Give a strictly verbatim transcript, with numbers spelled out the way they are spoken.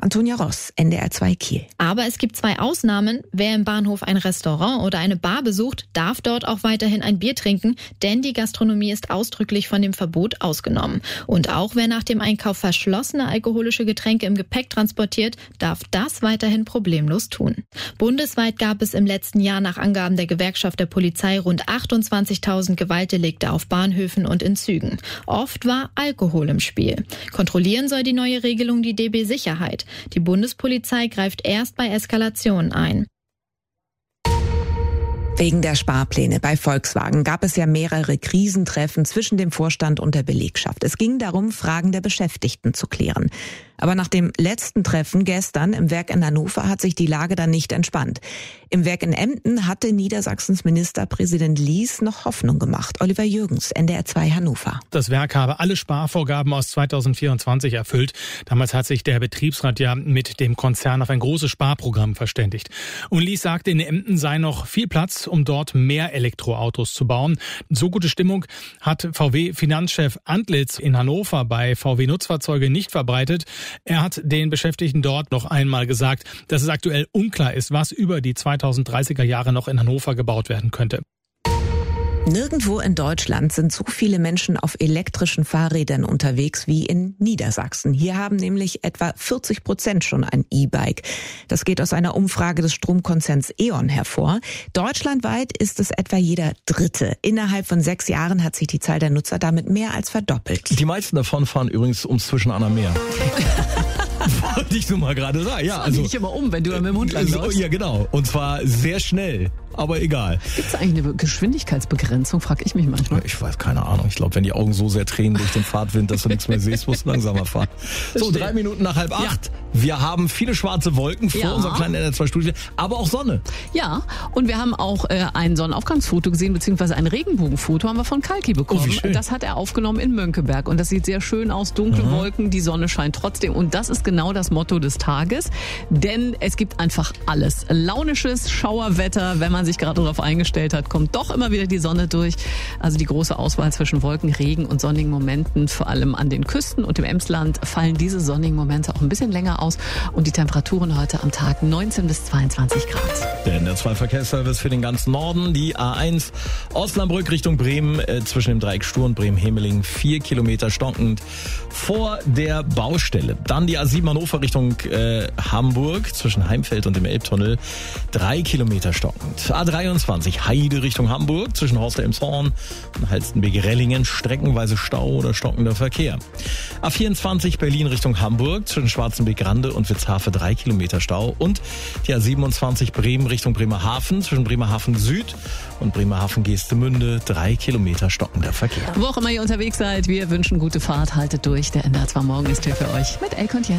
Antonia Ross, N D R zwei Kiel. Aber es gibt zwei Ausnahmen. Wer im Bahnhof ein Restaurant oder eine Bar besucht, darf dort auch weiterhin ein Bier trinken, denn die Gastronomie ist ausdrücklich von dem Verbot ausgenommen. Und auch wer nach dem Einkauf verschlossene alkoholische Getränke im Gepäck transportiert, darf das weiterhin problemlos tun. Bundesweit gab es im letzten Jahr nach Angaben der Gewerkschaft der Polizei rund achtundzwanzigtausend Gewaltdelikte auf Bahnhöfen und in Zügen. Oft war Alkohol im Spiel. Kontrollieren soll die neue Regelung die D B Sicherheit. Die Bundespolizei greift erst bei Eskalationen ein. Wegen der Sparpläne bei Volkswagen gab es ja mehrere Krisentreffen zwischen dem Vorstand und der Belegschaft. Es ging darum, Fragen der Beschäftigten zu klären. Aber nach dem letzten Treffen gestern im Werk in Hannover hat sich die Lage dann nicht entspannt. Im Werk in Emden hatte Niedersachsens Ministerpräsident Lies noch Hoffnung gemacht. Oliver Jürgens, N D R zwei Hannover. Das Werk habe alle Sparvorgaben aus zweitausendvierundzwanzig erfüllt. Damals hat sich der Betriebsrat ja mit dem Konzern auf ein großes Sparprogramm verständigt. Und Lies sagte, in Emden sei noch viel Platz, um dort mehr Elektroautos zu bauen. So gute Stimmung hat V W-Finanzchef Antlitz in Hannover bei V W Nutzfahrzeuge nicht verbreitet. Er hat den Beschäftigten dort noch einmal gesagt, dass es aktuell unklar ist, was über die zweitausenddreißiger Jahre noch in Hannover gebaut werden könnte. Nirgendwo in Deutschland sind so viele Menschen auf elektrischen Fahrrädern unterwegs wie in Niedersachsen. Hier haben nämlich etwa vierzig Prozent schon ein E-Bike. Das geht aus einer Umfrage des Stromkonzerns E.ON hervor. Deutschlandweit ist es etwa jeder Dritte. Innerhalb von sechs Jahren hat sich die Zahl der Nutzer damit mehr als verdoppelt. Die meisten davon fahren übrigens ums Zwischen-Anna-Meer. Wollte ich nur mal gerade sagen. Ja, also nicht immer um, wenn du mit dem Hund langläufst. Ja, genau. Und zwar sehr schnell. Aber egal. Gibt es eigentlich eine Geschwindigkeitsbegrenzung, frage ich mich manchmal. Ich weiß, keine Ahnung. Ich glaube, wenn die Augen so sehr tränen durch den Fahrtwind, dass du nichts mehr siehst, musst du langsamer fahren. So, Verstehe. drei Minuten nach halb acht. Ja. Wir haben viele schwarze Wolken vor Ja. unserem kleinen N D R zwei Studio, aber auch Sonne. Ja, und wir haben auch äh, ein Sonnenaufgangsfoto gesehen, beziehungsweise ein Regenbogenfoto haben wir von Kalki bekommen. Oh, wie schön. Das hat er aufgenommen in Mönckeberg und das sieht sehr schön aus. Dunkle Mhm. Wolken, die Sonne scheint trotzdem und das ist genau das Motto des Tages, denn es gibt einfach alles. Launisches Schauerwetter, wenn man sich gerade darauf eingestellt hat, kommt doch immer wieder die Sonne durch. Also die große Auswahl zwischen Wolken, Regen und sonnigen Momenten, vor allem an den Küsten und im Emsland, fallen diese sonnigen Momente auch ein bisschen länger aus und die Temperaturen heute am Tag neunzehn bis zweiundzwanzig Grad. Der N D R zwei Verkehrsservice für den ganzen Norden, die A eins Osnabrück Richtung Bremen, äh, zwischen dem Dreieck Stur und Bremen-Hemeling, vier Kilometer stockend vor der Baustelle. Dann die A sieben Hannover Richtung äh, Hamburg, zwischen Heimfeld und dem Elbtunnel, drei Kilometer stockend. A dreiundzwanzig Heide Richtung Hamburg, zwischen Horst-Elmshorn und Halstenbeke-Rellingen, streckenweise Stau oder stockender Verkehr. A vierundzwanzig Berlin Richtung Hamburg, zwischen Schwarzenbeck-Rande und Witzhafe, drei Kilometer Stau. Und die A siebenundzwanzig Bremen Richtung Bremerhaven, zwischen Bremerhaven Süd und Bremerhaven-Geestemünde, drei Kilometer stockender Verkehr. Wo auch immer ihr unterwegs seid, wir wünschen gute Fahrt, haltet durch. Der N D R zwei Morgen ist hier für euch mit Elke und Jens.